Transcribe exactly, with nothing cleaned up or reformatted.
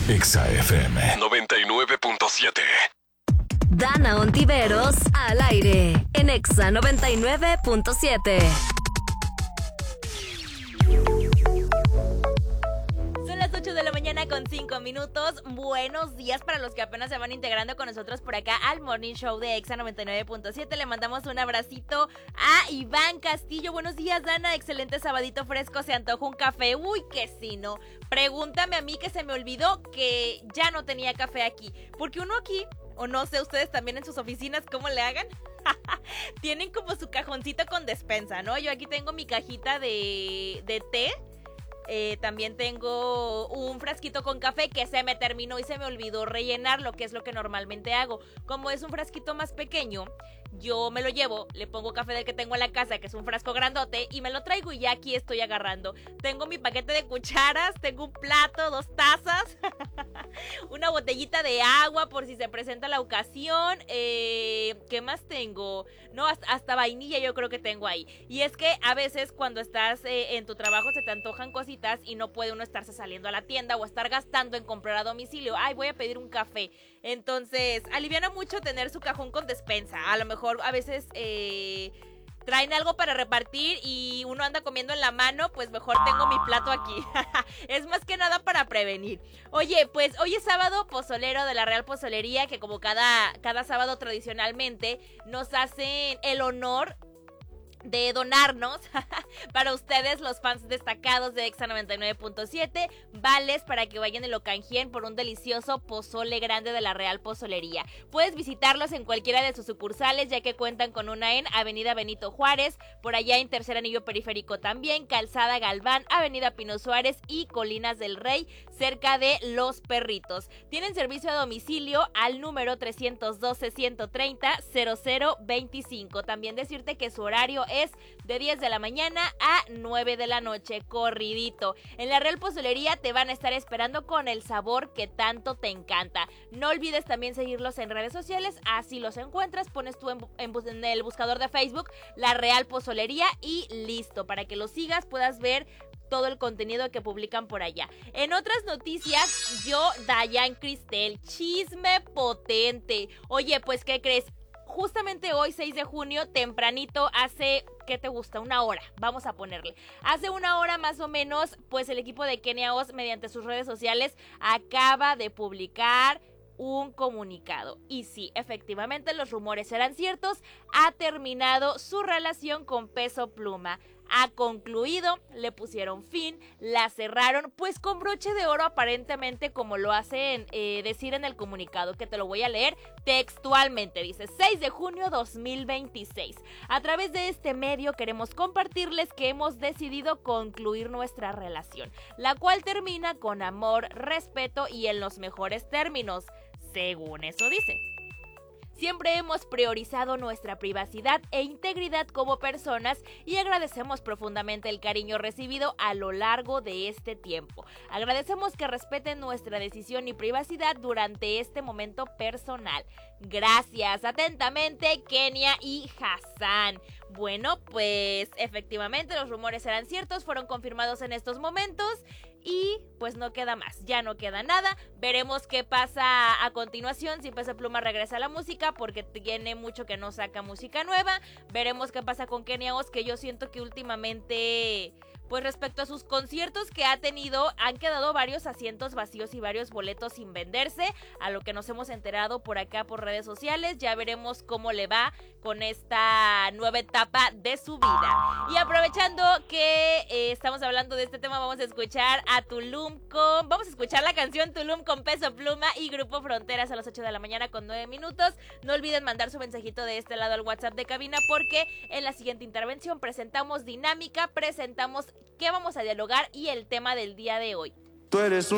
Exa F M noventa y nueve punto siete. Dana Ontiveros al aire en Exa noventa y nueve punto siete. Son las ocho de la mañana con cinco minutos. Buenos días para los que apenas se van integrando con nosotros por acá al Morning Show de Exa noventa y nueve punto siete. Le mandamos un abracito a Iván Castillo. Buenos días, Dana. Excelente sabadito fresco. ¿Se antoja un café? Uy, que sí, ¿no? Pregúntame a mí, que se me olvidó que ya no tenía café aquí. Porque uno aquí, o no sé, ustedes también en sus oficinas, ¿cómo le hagan? Tienen como su cajoncito con despensa, ¿no? Yo aquí tengo mi cajita de, de té. Eh, también tengo un frasquito con café que se me terminó y se me olvidó rellenar, lo que es lo que normalmente hago. Como es un frasquito más pequeño, yo me lo llevo, le pongo café del que tengo en la casa, que es un frasco grandote, y me lo traigo y ya aquí estoy agarrando. Tengo mi paquete de cucharas, tengo un plato, dos tazas, una botellita de agua por si se presenta la ocasión. Eh, ¿Qué más tengo? No, hasta, hasta vainilla yo creo que tengo ahí. Y es que a veces cuando estás eh, en tu trabajo se te antojan cositas y no puede uno estarse saliendo a la tienda o estar gastando en comprar a domicilio. Ay, voy a pedir un café. Entonces, aliviana mucho tener su cajón con despensa. A lo mejor a veces eh, traen algo para repartir y uno anda comiendo en la mano, pues mejor tengo mi plato aquí. Es más que nada para prevenir. Oye, pues hoy es sábado pozolero de la Real Pozolería, que como cada, cada sábado tradicionalmente nos hacen el honor de donarnos para ustedes, los fans destacados de Exa noventa y nueve punto siete, vales para que vayan y lo canjeen por un delicioso pozole grande de la Real Pozolería. Puedes visitarlos en cualquiera de sus sucursales, ya que cuentan con una en Avenida Benito Juárez, por allá en Tercer Anillo Periférico también, Calzada Galván, Avenida Pino Suárez y Colinas del Rey, cerca de Los Perritos. Tienen servicio a domicilio al número trescientos doce, ciento treinta, cero cero veinticinco. También decirte que su horario es de diez de la mañana a nueve de la noche, corridito. En la Real Pozolería te van a estar esperando con el sabor que tanto te encanta. No olvides también seguirlos en redes sociales, así los encuentras, pones tú en, en, en el buscador de Facebook La Real Pozolería y listo, para que los sigas, puedas ver todo el contenido que publican por allá. En otras noticias, yo, Dayan Cristel, chisme potente. Oye, pues, ¿qué crees? Justamente hoy, seis de junio, tempranito, hace, ¿qué te gusta? Una hora, vamos a ponerle. Hace una hora más o menos, pues el equipo de Kenia Oz, mediante sus redes sociales, acaba de publicar un comunicado. Y sí, efectivamente, los rumores eran ciertos. Ha terminado su relación con Peso Pluma. Ha concluido, le pusieron fin, la cerraron, pues con broche de oro aparentemente, como lo hacen eh, decir en el comunicado, que te lo voy a leer textualmente. Dice: seis de junio dos mil veintiséis. A través de este medio queremos compartirles que hemos decidido concluir nuestra relación, la cual termina con amor, respeto y en los mejores términos, según eso dice. Siempre hemos priorizado nuestra privacidad e integridad como personas y agradecemos profundamente el cariño recibido a lo largo de este tiempo. Agradecemos que respeten nuestra decisión y privacidad durante este momento personal. Gracias. Atentamente, Kenia y Hassan. Bueno, pues efectivamente los rumores eran ciertos, fueron confirmados en estos momentos. Y pues no queda más, ya no queda nada. Veremos qué pasa a continuación, si Peso Pluma regresa a la música, porque tiene mucho que no saca música nueva. Veremos qué pasa con Kenia Oz, que yo siento que últimamente, pues respecto a sus conciertos que ha tenido, han quedado varios asientos vacíos y varios boletos sin venderse, a lo que nos hemos enterado por acá por redes sociales. Ya veremos cómo le va con esta nueva etapa de su vida. Y aprovechando que eh, estamos hablando de este tema, vamos a escuchar a Tulum con... Vamos a escuchar la canción Tulum con Peso Pluma y Grupo Fronteras a las ocho de la mañana con nueve minutos. No olviden mandar su mensajito de este lado al WhatsApp de cabina, porque en la siguiente intervención presentamos dinámica, presentamos qué vamos a dialogar y el tema del día de hoy. Tú eres un